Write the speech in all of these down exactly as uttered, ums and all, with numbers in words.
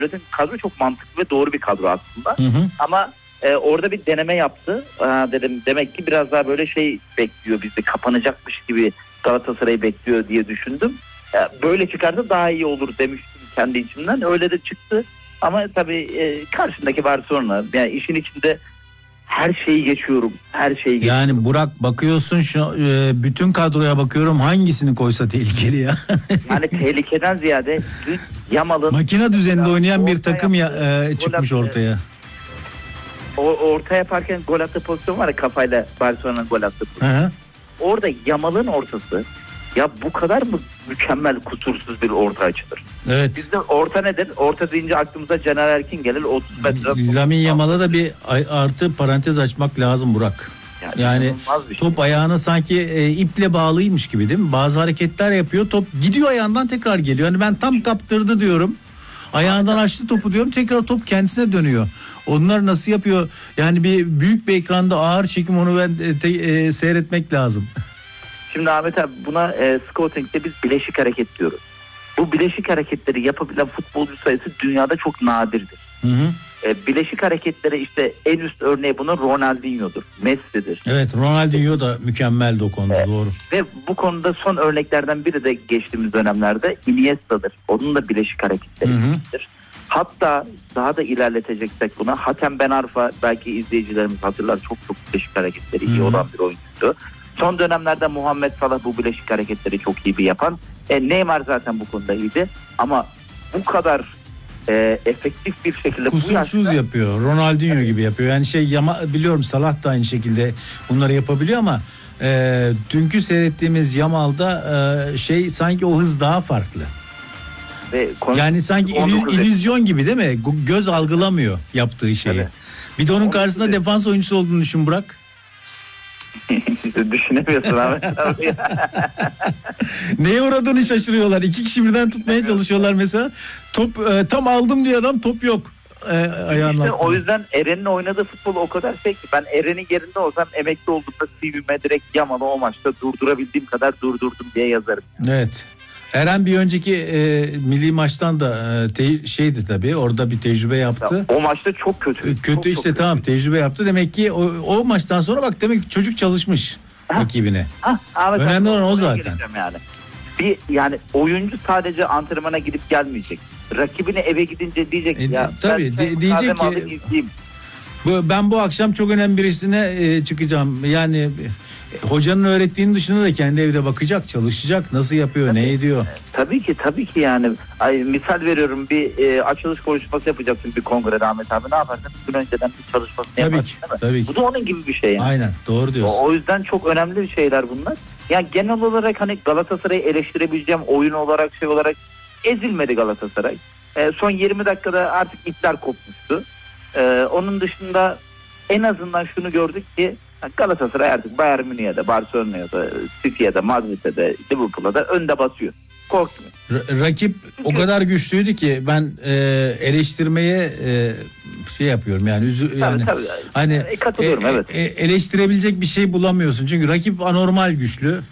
kadro çok mantıklı ve doğru bir kadro aslında. Hı hı. Ama e, orada bir deneme yaptı. Aa, dedim demek ki biraz daha böyle şey bekliyor bizi, kapanacakmış gibi Galatasaray'ı bekliyor diye düşündüm. E, böyle çıkarsa daha iyi olur demiştim kendi içimden. Öyle de çıktı. Ama tabii e, karşındaki Barcelona, yani işin içinde her şeyi geçiyorum. Her şeyi geçiyorum. Yani Burak, bakıyorsun şu e, bütün kadroya bakıyorum, hangisini koysa tehlikeli ya. Yani tehlikeden ziyade Yamal'ın makine düzeninde oynayan bir orta takım ya, yaptı, e, çıkmış attı. ortaya. O orta yaparken gol attı pozisyon var ya, kafayla Barcelona'nın gol attı pozisyon. Hı hı. Orada Yamal'ın ortası, ya bu kadar mı mükemmel, kusursuz bir orta açılır? Evet. Bizde orta nedir? Orta deyince aklımıza Caner Erkin gelir, otuz metre. Lamine Yamal'a da bir artı parantez açmak lazım Burak. Yani, Yani şey. top ayağına sanki e, iple bağlıymış gibi, değil mi? Bazı hareketler yapıyor, top gidiyor ayağından tekrar geliyor. Yani ben tam kaptırdı diyorum. Ayağından açtı topu diyorum, tekrar top kendisine dönüyor. Onlar nasıl yapıyor? Yani bir büyük bir ekranda ağır çekim onu ben e, te, e, seyretmek lazım. Şimdi Ahmet abi, buna e, scouting'de biz bileşik hareket diyoruz. Bu bileşik hareketleri yapabilen futbolcu sayısı dünyada çok nadirdir. Hı hı. E, bileşik hareketlere işte en üst örneği bunun Ronaldinho'dur, Messi'dir. Evet, Ronaldinho da mükemmeldi o konuda, e, doğru. Ve bu konuda son örneklerden biri de geçtiğimiz dönemlerde Iniesta'dır. Onun da bileşik hareketleri var. Hatta daha da ilerleteceksek buna, Hatem Ben Arfa, belki izleyicilerimiz hatırlar, çok çok bileşik hareketleri iyi olan bir oyuncuydu. Son dönemlerde Muhammed Salah bu bileşik hareketleri çok iyi bir yapan. E, Neymar zaten bu konuda iyiydi. Ama bu kadar e, efektif bir şekilde kusursuz bu yaşta yapıyor. Ronaldinho evet. gibi yapıyor. Yani şey yama, biliyorum Salah da aynı şekilde bunları yapabiliyor ama e, dünkü seyrettiğimiz Yamal'da e, şey sanki o hız daha farklı. Ve konu, yani sanki il, illüzyon gibi, değil mi? Göz algılamıyor yaptığı şeyi. Evet. Bir de onun karşısında evet. defans oyuncusu olduğunu düşün Burak. Düşünemiyorsun abi. Neye uğradığını şaşırıyorlar. İki kişi birden tutmaya çalışıyorlar mesela. Top e, tam aldım diye adam, top yok. E, ayağına. İşte o yüzden Eren'in oynadığı futbol o kadar şey ki, ben Eren'in yerinde olsam emekli olduğumda C V'me direkt Yamal'ı o maçta durdurabildiğim kadar durdurdum diye yazarım. Evet. Eren bir önceki e, milli maçtan da e, te, şeydi tabii, orada bir tecrübe yaptı. Ya, o maçta çok kötü. Kötü çok, işte çok tamam kötü. Tecrübe yaptı. Demek ki o, o maçtan sonra bak, demek ki çocuk çalışmış ha. rakibine. Ha, abi, önemli olan o zaten. Yani. Bir yani oyuncu sadece antrenmana gidip gelmeyecek. Rakibine eve gidince diyecek e, ya. Tabii ben, de, diyecek ki bu, ben bu akşam çok önemli birisine e, çıkacağım. Yani e, hocanın öğrettiğinin dışında da kendi evde bakacak, çalışacak, nasıl yapıyor, tabii, ne ediyor. Tabii ki tabii ki yani. Ay, misal veriyorum, bir e, açılış konuşması yapacaksın bir kongrede Ahmet abi, ne yaparsın? Bir önceden bir çalışmasını tabii yaparsın, ki, değil mi? tabii ki. Bu da onun gibi bir şey yani. Aynen, doğru diyorsun. O, o yüzden çok önemli şeyler bunlar. Yani genel olarak hani Galatasaray'ı eleştirebileceğim oyun olarak, şey olarak ezilmedi Galatasaray. E, son yirmi dakikada artık ipler kopmuştu. E, onun dışında en azından şunu gördük ki Galatasaray artık Bayern Münih'e de, Barcelona'ya da, City'ye de, Madrid'e de, Liverpool'a da önde basıyor. Korkmuyor. R- rakip Çünkü... o kadar güçlüydü ki ben e, eleştirmeye e, şey yapıyorum yani, üzü, yani tabii, tabii. hani e, katılıyorum, e, evet. E, eleştirebilecek bir şey bulamıyorsun çünkü rakip anormal güçlü.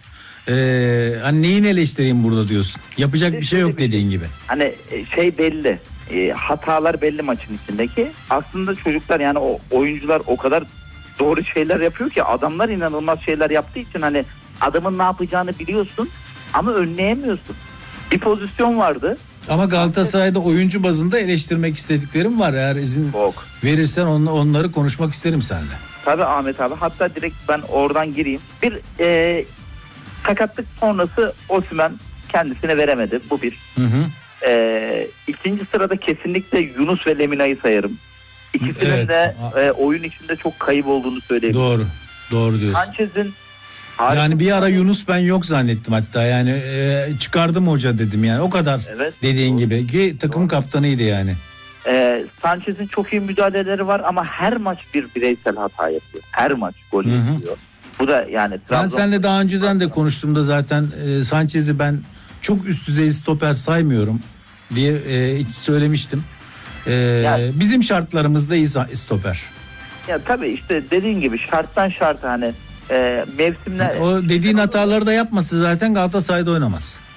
E, hani neyin eleştireyim burada diyorsun. Yapacak bir şey yok dediğin gibi. Hani şey belli. E, hatalar belli maçın içindeki. Aslında çocuklar, yani o oyuncular o kadar doğru şeyler yapıyor ki, adamlar inanılmaz şeyler yaptığı için hani adamın ne yapacağını biliyorsun ama önleyemiyorsun. Bir pozisyon vardı. Ama Galatasaray'da oyuncu bazında eleştirmek istediklerim var. Eğer izin Çok. verirsen on, onları konuşmak isterim seninle. Tabii Ahmet abi. Hatta direkt ben oradan gireyim. Bir e, sakatlık sonrası Osimhen kendisine veremedi. Bu bir. Hı hı. E, ikinci sırada kesinlikle Yunus ve Lemina'yı sayarım. İkisinin evet. de e, oyun içinde çok kayıp olduğunu söyleyebilirim. Doğru. Doğru diyorsun. Sanchez'in yani bir ara Yunus ben yok zannettim hatta, yani e, çıkardım hoca dedim yani, o kadar evet, dediğin doğru. gibi ki takım doğru. kaptanıydı yani. E, Sanchez'in çok iyi müdahaleleri var ama her maç bir bireysel hata yapıyor. Her maç gol yapıyor. Bu da yani Trabzon... Ben seninle daha önceden de konuştuğumda zaten e, Sanchez'i ben çok üst düzey stoper saymıyorum diye e, söylemiştim. E, yani, bizim şartlarımızda iyi stoper. Ya tabii işte dediğin gibi şarttan şarta hani e, mevsimler... O dediğin hataları da yapması zaten Galatasaray'da oynamaz.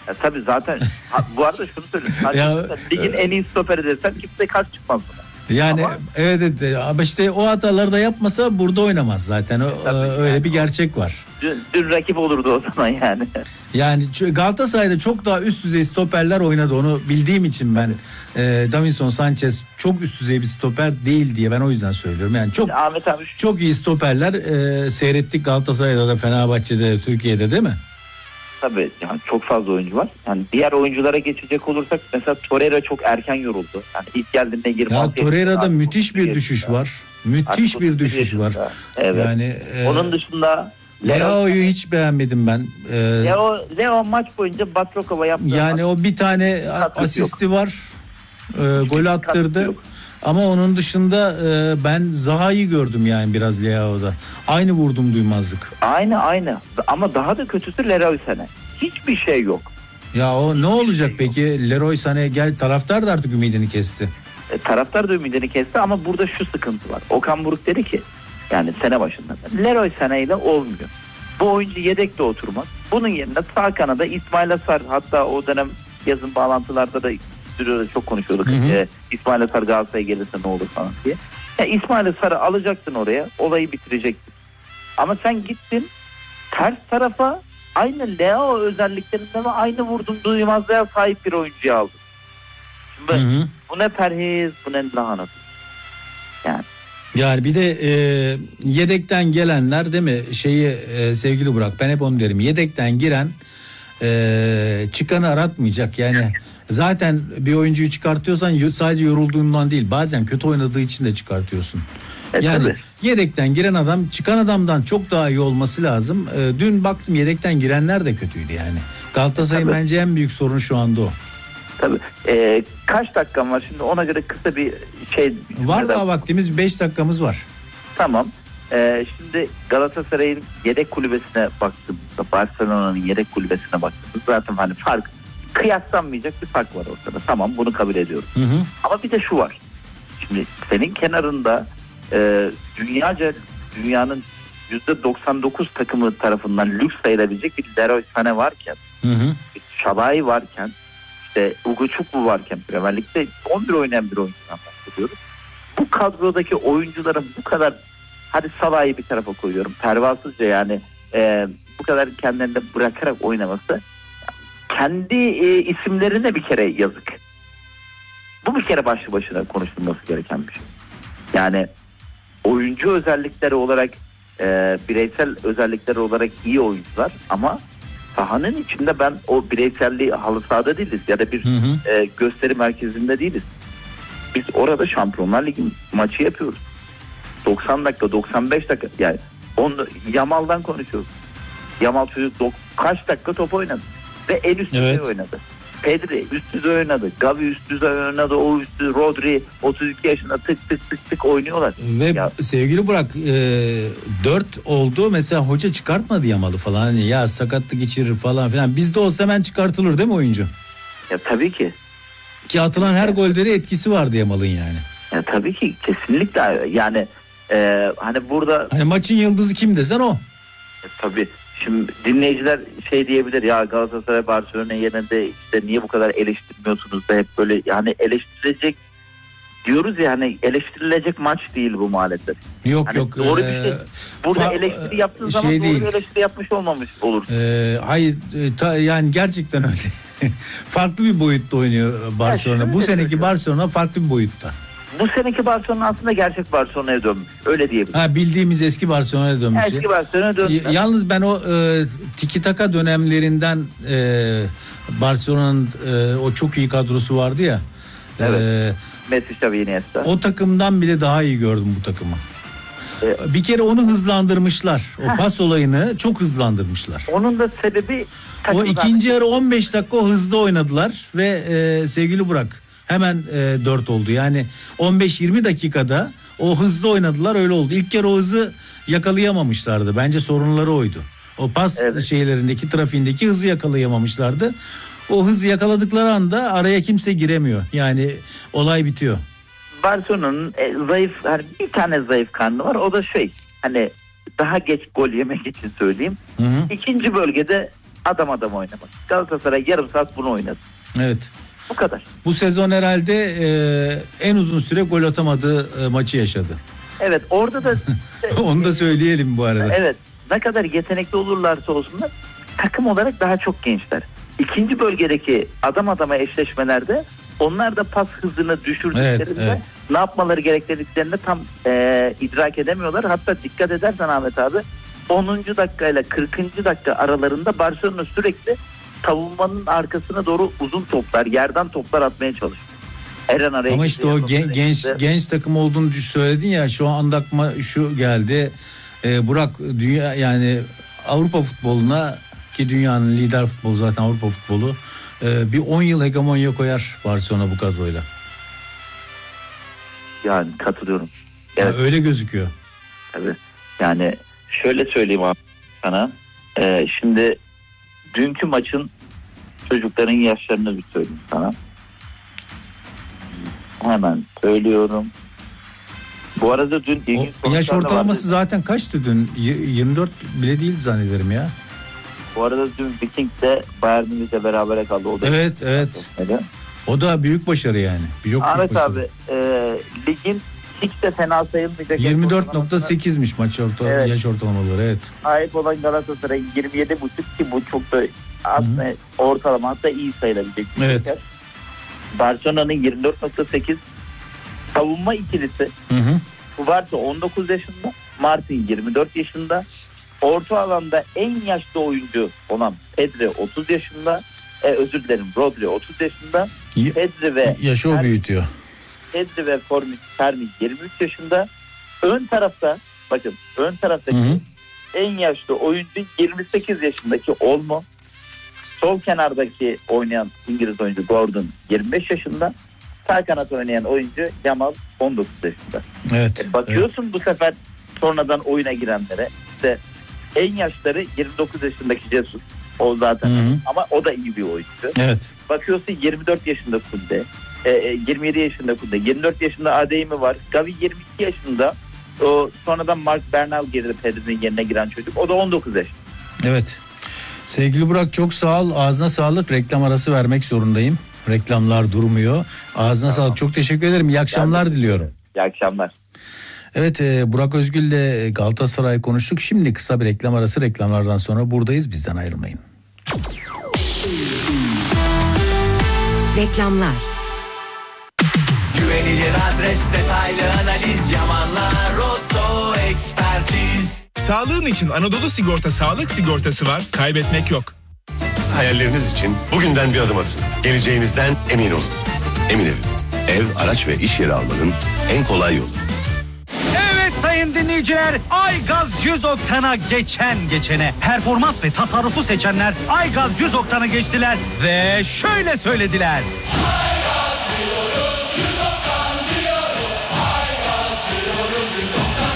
Ya tabii zaten ha, bu arada şunu söyleyeyim. Ya, ligin en iyi stoperi desem kimse karşı çıkmaz buna. Yani ama, evet, evet ama işte o hataları da yapmasa burada oynamaz zaten. O, öyle yani, bir gerçek var. Dün, dün rakip olurdu o zaman yani. Yani Galatasaray'da çok daha üst düzey stoperler oynadı, onu bildiğim için ben e, Davinson Sanchez çok üst düzey bir stoper değil diye ben o yüzden söylüyorum. Yani çok Ahmet abi, çok iyi stoperler e, seyrettik Galatasaray'da da, Fenerbahçe'de, Türkiye'de değil mi? Tabii yani çok fazla oyuncu var. Yani diğer oyunculara geçecek olursak mesela Torreira çok erken yoruldu. Yani ilk geldiğinde yirmi altı. Ya Torreira'da müthiş bir düşüş var. Müthiş bir düşüş var. Evet. Yani e, onun dışında Leao'yu hiç beğenmedim ben. Ee, Leo, Leo maç boyunca Batrokova yaptı. Yani o bir tane asisti yok. var. E, gol attırdı. Ama onun dışında e, ben Zaha'yı gördüm yani biraz Leao'da. Aynı vurdum duymazlık. Aynı aynı. Ama daha da kötüsü Leroy Sané. Hiçbir şey yok. Ya o ne olacak şey peki? Yok. Leroy Sané gel, taraftar da artık ümidini kesti. E, taraftar da ümidini kesti ama burada şu sıkıntı var. Okan Buruk dedi ki yani sene başında Leroy Sané ile olmuyor. Bu oyuncu yedekte oturmaz. Bunun yerine sağ kanada İsmail Asar, hatta o dönem yazın bağlantılarda da stüdyoda çok konuşuyorduk. Hı hı. E, İsmail Asar Galatasaray'a gelirse ne olur falan diye. Ya İsmail Asar'ı alacaktın oraya, olayı bitirecektin. Ama sen gittin ters tarafa, aynı Leo özelliklerinde ve aynı vurdum duymazlığa sahip bir oyuncuyu aldın. Şimdi hı hı. Bu ne perhiz, bu ne lahanat. Yani. Yani bir de e, yedekten gelenler değil mi şeyi e, sevgili Burak, ben hep onu derim, yedekten giren e, çıkanı aratmayacak yani. Zaten bir oyuncuyu çıkartıyorsan sadece yorulduğundan değil, bazen kötü oynadığı için de çıkartıyorsun. E, yani tabii. Yedekten giren adam çıkan adamdan çok daha iyi olması lazım. E, dün baktım yedekten girenler de kötüydü yani. Galatasaray'ın tabii. Bence en büyük sorunu şu anda o. Tabii. Ee, kaç dakikam var şimdi, ona göre kısa bir şey. Var daha vaktimiz, beş dakikamız var. Tamam. Ee, şimdi Galatasaray'ın yedek kulübesine baktığımızda, Barcelona'nın yedek kulübesine baktığımızda zaten hani fark, kıyaslanmayacak bir fark var ortada. Tamam, bunu kabul ediyorum. Hı hı. Ama bir de şu var. Şimdi senin kenarında e, dünyaca dünyanın yüzde doksan dokuz takımı tarafından lüks sayılabilecek bir Leroy Sané varken, hı hı. bir Şalai varken, İşte Ugo Çukwu varken Premier Lig'de on bir oynayan bir oyuncudan bahsediyoruz. Bu kadrodaki oyuncuların bu kadar, hadi Salah'ı bir tarafa koyuyorum, pervasızca yani e, bu kadar kendilerini bırakarak oynaması, kendi e, isimlerine bir kere yazık. Bu bir kere başlı başına konuşulması gereken bir şey. Yani oyuncu özellikleri olarak e, bireysel özellikleri olarak iyi oyuncular ama sahanın içinde ben o bireyselliği, halı sahada değiliz ya da bir hı hı. E, gösteri merkezinde değiliz. Biz orada Şampiyonlar Ligi maçı yapıyoruz. doksan dakika, doksan beş dakika, yani onu, Yamal'dan konuşuyoruz. Yamal çocuk dok, kaç dakika top oynadı ve en üst düzey evet. oynadı. Pedri üst düzey oynadı. Gavi üst düzey oynadı. O üstü Rodri otuz iki yaşında tık tık tık tık oynuyorlar. Ve ya, sevgili Burak e, dört oldu mesela, hoca çıkartmadı Yamal'ı falan. Hani ya sakatlık geçirir falan filan. Bizde olsa hemen çıkartılır değil mi oyuncu? Ya tabii ki. Ki atılan her golde de etkisi vardı Yamal'ın yani. Ya tabii ki, kesinlikle yani e, hani burada. Hani maçın yıldızı kim desen o. Ya, tabii. Şimdi dinleyiciler şey diyebilir ya, Galatasaray Barcelona yerine işte niye bu kadar eleştirmiyorsunuz da hep böyle, yani eleştirilecek diyoruz ya, hani eleştirilecek maç değil bu maalesef. Yok hani yok. Doğru ee, bir şey. Burada fa- eleştiri yaptığın şey zaman doğru değil. Eleştiri yapmış olmamış olursun. Ee, hayır ta, yani gerçekten öyle. Farklı bir boyutta oynuyor Barcelona. Ya bu seneki Barcelona farklı bir boyutta. Bu seneki Barcelona aslında gerçek Barcelona'ya dönmüş. Öyle diyebilirim. Ha, bildiğimiz eski Barcelona'ya dönmüş. Eski Barcelona'ya dönmüş. Y- yalnız ben o e, tiki taka dönemlerinden e, Barcelona'nın e, o çok iyi kadrosu vardı ya. Evet. E, Messi, Xavi, Iniesta. O takımdan bile daha iyi gördüm bu takımı. Evet. Bir kere onu hızlandırmışlar. O Heh. pas olayını çok hızlandırmışlar. Onun da sebebi o ikinci yarı on beş dakika o hızlı oynadılar ve e, sevgili Burak hemen e, dört oldu. Yani on beş yirmi dakikada o hızlı oynadılar, öyle oldu. İlk kere o hızı yakalayamamışlardı. Bence sorunları oydu. O pas evet. şeylerindeki, trafiğindeki hızı yakalayamamışlardı. O hızı yakaladıkları anda araya kimse giremiyor. Yani olay bitiyor. Barcelona'nın e, zayıf, hani bir tane zayıf karnı var. O da şey, hani daha geç gol yemek için söyleyeyim. Hı hı. İkinci bölgede Adam adam oynamak. Galatasaray yarım saat bunu oynadı. Evet. Bu kadar. Bu sezon herhalde e, en uzun süre gol atamadığı e, maçı yaşadı. Evet, orada da onu da söyleyelim bu arada. Evet. Ne kadar yetenekli olurlarsa olsunlar, takım olarak daha çok gençler. İkinci bölgedeki adam adama eşleşmelerde onlar da pas hızını düşürdüklerinde evet, evet. ne yapmaları gerektirdiklerini tam e, idrak edemiyorlar. Hatta dikkat edersen Ahmet abi, onuncu dakika ile kırkıncı dakika aralarında Barcelona sürekli savunmanın arkasına doğru uzun toplar, yerden toplar atmaya çalışıyor. Eren araya Ama işte o gen, genç genç takım olduğunu söyledin ya, şu anda aklıma şu geldi. Ee, Burak, dünya yani Avrupa futboluna, ki dünyanın lider futbolu zaten Avrupa futbolu, e, bir on yıl hegemonya koyar Barcelona bu kadroyla. Yani katılıyorum. Evet. Yani öyle gözüküyor. Tabii. Yani şöyle söyleyeyim abi sana. Ee, şimdi dünkü maçın çocukların yaşlarını bir söyleyeyim sana. Hemen söylüyorum. Bu arada dün o, yaş ortalaması zaten kaçtı dün? yirmi dört bile değil zannederim ya. Bu arada dün Viking'de Bayern Münih'le berabere kaldı. O da evet evet. Etmedi. O da büyük başarı yani. Çok Ahmet büyük abi e, ligin hiç de fena sayılmayacak. yirmi dört nokta sekizmiş maç orta, evet. Yaş ortalamaları, evet. Sahip olan Galatasaray yirmi yedi buçuk ki bu çok da aslında Hı-hı. ortalama, hatta iyi sayılabilecek bir evet. Şeker. Barcelona'nın yirmi dört nokta sekiz savunma ikilisi. Hı-hı. Kuvarta on dokuz yaşında, Martin yirmi dört yaşında. Orta alanda en yaşlı oyuncu olan Pedri otuz yaşında. E, özür dilerim, Rodri otuz yaşında. Y- Pedri ve yaşı o büyütüyor. Pedri ve Fermi yirmi üç yaşında. Ön tarafta, bakın ön taraftaki Hı-hı. en yaşlı oyuncu yirmi sekiz yaşındaki Olmo. Sol kenardaki oynayan İngiliz oyuncu Gordon yirmi beş yaşında. Sağ kanat oynayan oyuncu Yamal on dokuz yaşında. Evet. E, bakıyorsun evet. bu sefer sonradan oyuna girenlere. İşte en yaşları yirmi dokuz yaşındaki Jesus. O zaten Hı-hı. ama o da iyi bir oyuncu. Evet. Bakıyorsun yirmi dört yaşında Kunde. E, yirmi yedi yaşında Kunde. yirmi dört yaşında Adeyemi var. Gavi yirmi iki yaşında. O sonradan Mark Bernal girdi, Pedri'nin yerine giren çocuk. O da on dokuz yaşında. Evet. Sevgili Burak, çok sağ ol. Ağzına sağlık. Reklam arası vermek zorundayım. Reklamlar durmuyor. Ağzına tamam. sağlık. Çok teşekkür ederim. İyi akşamlar yani, diliyorum. İyi akşamlar. Evet, Burak Özgül ile Galatasaray konuştuk. Şimdi kısa bir reklam arası. Reklamlardan sonra buradayız. Bizden ayrılmayın. Reklamlar. Güvenilir adres, detaylı analiz, Yamanlar Oto Ekspertiz. Sağlığın için Anadolu Sigorta sağlık sigortası var. Kaybetmek yok. Hayalleriniz için bugünden bir adım atın. Geleceğinizden emin olun. Emin Ev. Ev, araç ve iş yeri almanın en kolay yolu. Evet sayın dinleyiciler, Aygaz yüz oktana geçen geçene performans ve tasarrufu seçenler Aygaz yüz oktanı geçtiler ve şöyle söylediler. Aygaz diyoruz, yüz oktan diyoruz. Aygaz diyoruz, yüz oktan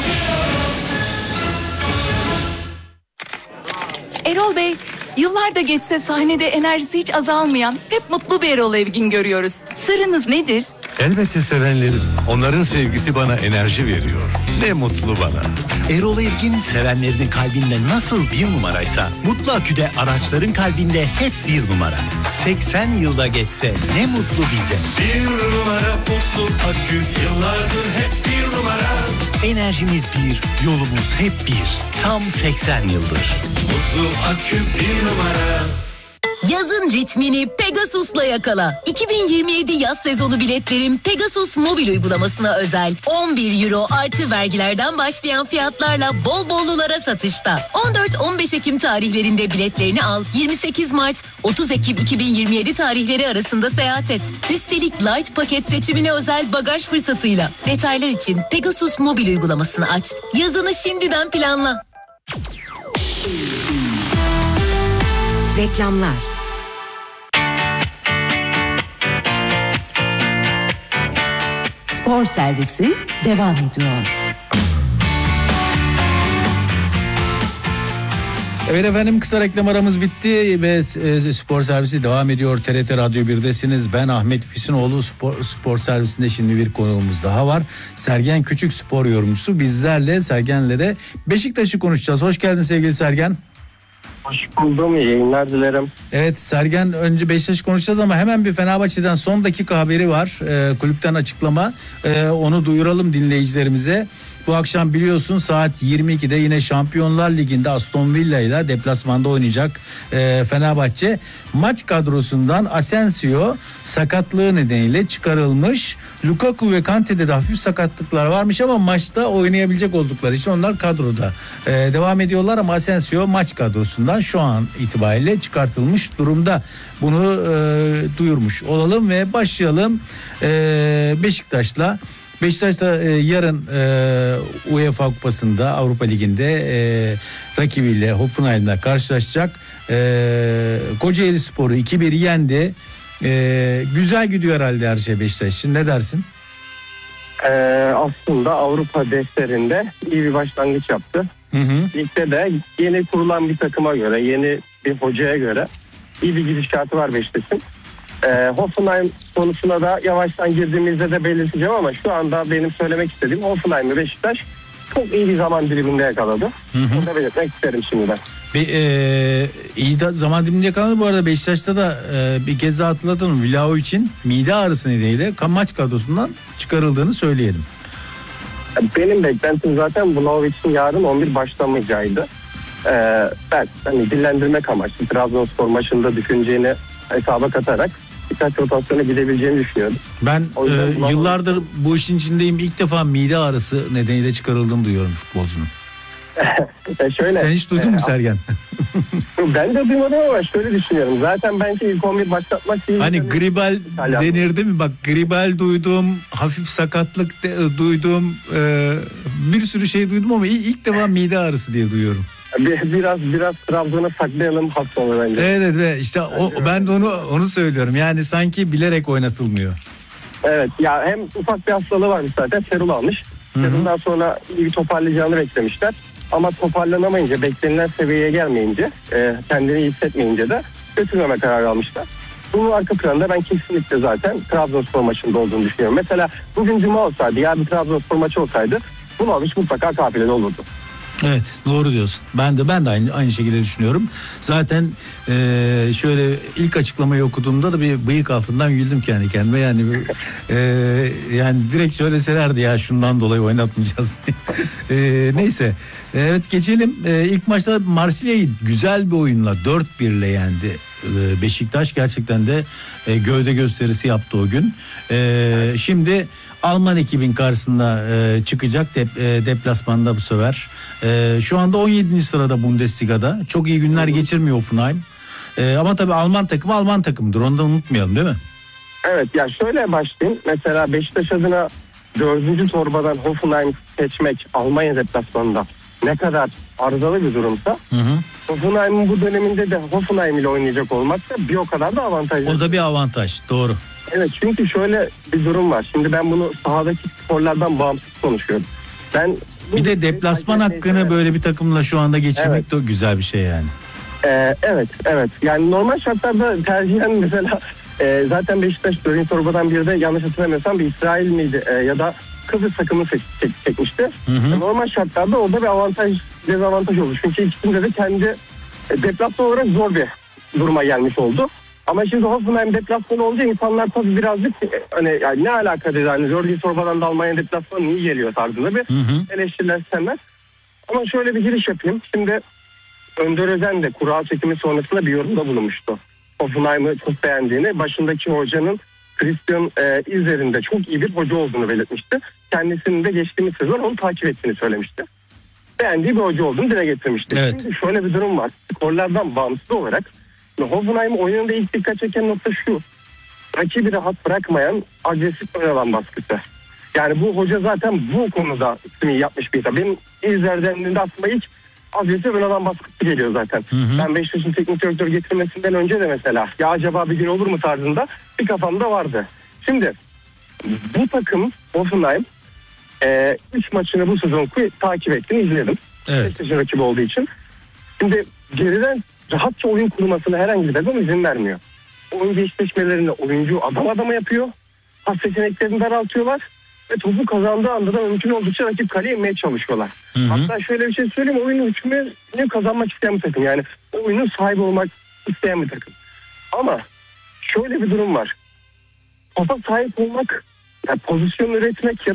diyoruz. Erol Bey, yıllar da geçse sahnede enerjisi hiç azalmayan, hep mutlu bir Erol Evgin görüyoruz. Sırrınız nedir? Elbette sevenlerim. Onların sevgisi bana enerji veriyor. Ne mutlu bana. Erol Evgin sevenlerinin kalbinde nasıl bir numaraysa Mutlu Akü'de araçların kalbinde hep bir numara. seksen yılda geçse ne mutlu bize. Bir numara Mutlu Akü, yıllardır hep bir numara. Enerjimiz bir, yolumuz hep bir. Tam seksen yıldır. Mutlu Akü bir numara. Yazın ritmini Pegasus'la yakala. iki bin yirmi yedi yaz sezonu biletlerim Pegasus mobil uygulamasına özel. on bir euro artı vergilerden başlayan fiyatlarla bol bollulara satışta. on dört on beş Ekim tarihlerinde biletlerini al. yirmi sekiz Mart otuz Ekim iki bin yirmi yedi tarihleri arasında seyahat et. Üstelik Light paket seçimine özel bagaj fırsatıyla. Detaylar için Pegasus mobil uygulamasını aç. Yazını şimdiden planla. Reklamlar. Spor servisi devam ediyor. Evet efendim, kısa reklam aramız bitti ve e, spor servisi devam ediyor. T R T Radyo bir'desiniz. Ben Ahmet Füsunoğlu. Spor, spor servisinde şimdi bir konuğumuz daha var. Sergen Küçük, spor yorumcusu. Bizlerle, Sergen'le de Beşiktaş'ı konuşacağız. Hoş geldin sevgili Sergen. Hoş buldum. İyi yayınlar dilerim. Evet Sergen, önce Beşiktaş konuşacağız ama hemen bir Fenerbahçe'den son dakika haberi var. Ee, kulüpten açıklama. Ee, onu duyuralım dinleyicilerimize. Bu akşam biliyorsun saat yirmi ikide yine Şampiyonlar Ligi'nde Aston Villa ile deplasmanda oynayacak e, Fenerbahçe. Maç kadrosundan Asensio sakatlığı nedeniyle çıkarılmış. Lukaku ve Kante'de de hafif sakatlıklar varmış ama maçta oynayabilecek oldukları için onlar kadroda e, devam ediyorlar ama Asensio maç kadrosundan şu an itibariyle çıkartılmış durumda. Bunu e, duyurmuş olalım ve başlayalım e, Beşiktaş'la. Beşiktaş'ta e, yarın e, UEFA Kupası'nda Avrupa Ligi'nde e, rakibiyle Hoffenheim'le karşılaşacak. E, Kocaeli Spor'u iki bir yendi. E, güzel gidiyor herhalde her şey Beşiktaş için. Ne dersin? Ee, aslında Avrupa defterinde iyi bir başlangıç yaptı. Hı hı. Ligde de yeni kurulan bir takıma göre, yeni bir hocaya göre iyi bir gidişatı var Beşiktaş'ın. Ee, Hoffenheim konusuna da yavaştan girdiğimizde de belirteceğim ama şu anda benim söylemek istediğim Hoffenheim'i Beşiktaş çok iyi bir zaman diliminde yakaladı. Hı hı. Bunu da belirtmek isterim şimdiden. Bir, e, iyi de zaman diliminde yakaladı. Bu arada Beşiktaş'ta da e, bir kez daha hatırlatalım. Vlaho için mide ağrısı nedeniyle maç kadrosundan çıkarıldığını söyleyelim. Benim beklentim zaten Vlahovic'in yarın on bir başlamayacağıydı. Ee, ben hani dillendirmek amaçlı Trabzonspor maçında düşüneceğini hesaba katarak birkaç rotasyona gidebileceğini düşünüyorum. Ben e, yıllardır bu işin içindeyim. İlk defa mide ağrısı nedeniyle çıkarıldığını duyuyorum futbolcunun. e şöyle, Sen hiç duydun e, mu Sergen? Ben de duymadım ama şöyle düşünüyorum. Zaten bence ilk on bir başlatmak için... Hani gribal denirdi mi? Bak gribal duydum, hafif sakatlık de, duydum, e, bir sürü şey duydum ama ilk defa mide ağrısı diye duyuyorum. Biraz biraz Trabzon'a saklayalım hastalığı bence. Evet evet işte o, ben de onu onu söylüyorum. Yani sanki bilerek oynatılmıyor. Evet ya hem ufak bir hastalığı varmış zaten, serul almış. Serul'dan sonra iyi toparlayacağını beklemişler. Ama toparlanamayınca, beklenilen seviyeye gelmeyince, e, kendini iyi hissetmeyince de götürmeme kararı almışlar. Bunun arka planında ben kesinlikle zaten Trabzonspor maçında olduğunu düşünüyorum. Mesela bugün Cuma olsaydı, ya bir Trabzonspor maçı olsaydı bunu hiç mutlaka kafilede olurdu. Evet doğru diyorsun. Ben de ben de aynı aynı şekilde düşünüyorum. Zaten e, şöyle ilk açıklamayı okuduğumda da bir bıyık altından güldüm kendi kendime. Yani e, yani direkt söyleselerdi ya şundan dolayı oynatmayacağız. e, neyse. Evet geçelim. E, ilk maçta Marsilya'yı güzel bir oyunla dört bir ile yendi. E, Beşiktaş gerçekten de e, gövde gösterisi yaptı o gün. E, şimdi Alman ekibin karşısında e, çıkacak dep, e, deplasmanda bu sefer. E, şu anda on yedinci sırada Bundesliga'da. Çok iyi günler geçirmiyor Hoffenheim. E, ama tabii Alman takımı Alman takımıdır. Onu da unutmayalım değil mi? Evet ya şöyle başlayayım. Mesela Beşiktaş adına dördüncü torbadan Hoffenheim seçmek Almanya deplasmanında ne kadar arızalı bir durumsa, hı hı. Hoffenheim'in bu döneminde de Hoffenheim ile oynayacak olmak da bir o kadar da avantajlı. O da bir avantaj, doğru. Evet çünkü şöyle bir durum var. Şimdi ben bunu sahadaki sporlardan bağımsız konuşuyorum. Ben bir de deplasman hakkını evet. böyle bir takımla şu anda geçirmek evet. de güzel bir şey yani. Ee, evet, evet. Yani normal şartlarda tercihen mesela e, zaten Beşiktaş dördüncü torbadan bir de yanlış hatırlamıyorsam bir İsrail miydi e, ya da Kıbrıs takımını çek, çek, çekmişti. Hı hı. Normal şartlarda orada bir avantaj, dezavantaj oldu. Çünkü ikisinde de kendi e, deplasman olarak zor bir duruma gelmiş oldu. Ama şimdi Hoffenheim deplasmanı olunca insanlar tabii birazcık hani yani ne alaka dedi, hani dördüncü torbadan da Almanya deplasmanı niye geliyor tarzında bir hı hı. eleştiriler istemez. Ama şöyle bir giriş yapayım. Şimdi Önder Özen de kura çekimi sonrasında bir yorumda bulunmuştu. Hoffenheim'ı çok beğendiğini, başındaki hocanın Christian e, İzer'in çok iyi bir hoca olduğunu belirtmişti. Kendisinin de geçtiğimiz sezon onu takip ettiğini söylemişti. Beğendiği bir hoca olduğunu dile getirmişti. Evet. Şimdi şöyle bir durum var. Skorlardan bağımsız olarak Hoffenheim oyununda ilk dikkat çeken nokta şu. Rakibi rahat bırakmayan agresif ön alan baskısı. Yani bu hoca zaten bu konuda ismini yapmış bir insan. Benim İzler'den de aslında ilk agresif ön alan baskısı geliyor zaten. Hı hı. Ben Beşiktaş'ın teknik direktör getirmesinden önce de mesela ya acaba bir gün olur mu tarzında bir kafamda vardı. Şimdi bu takım Hoffenheim üç e, maçını bu sezon takip ettim, izledim. Evet. Beşiktaş'ın rakibi olduğu için. Şimdi geriden rahatça oyun kurmasına herhangi bir takım izin vermiyor. Oyuncu eşleşmelerini oyuncu adam adama yapıyor. Pas seçeneklerini daraltıyorlar. ve topu kazandığı anda da mümkün oldukça rakip kaleye inmeye çalışıyorlar. Hı hı. Hatta şöyle bir şey söyleyeyim, oyunun hükmünü kazanmak isteyen bir takım. Yani oyunun sahibi olmak isteyen bir takım. Ama şöyle bir durum var. Topa sahip olmak, yani pozisyon üretmek ya